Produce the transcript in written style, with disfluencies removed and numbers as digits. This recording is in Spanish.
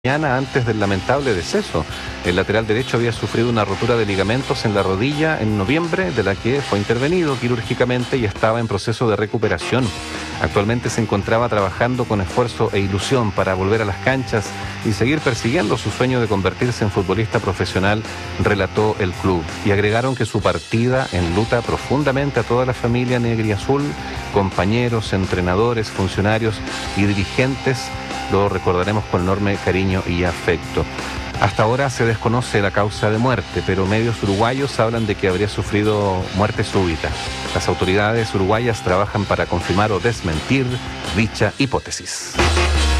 mañana antes del lamentable deceso. El lateral derecho había sufrido una rotura de ligamentos en la rodilla en noviembre, de la que fue intervenido quirúrgicamente y estaba en proceso de recuperación. Actualmente se encontraba trabajando con esfuerzo e ilusión para volver a las canchas y seguir persiguiendo su sueño de convertirse en futbolista profesional, relató el club. Y agregaron que su partida enluta profundamente a toda la familia negra y azul, compañeros, entrenadores, funcionarios y dirigentes. Lo recordaremos con enorme cariño y afecto. Hasta ahora se desconoce la causa de muerte, pero medios uruguayos hablan de que habría sufrido muerte súbita. Las autoridades uruguayas trabajan para confirmar o desmentir dicha hipótesis.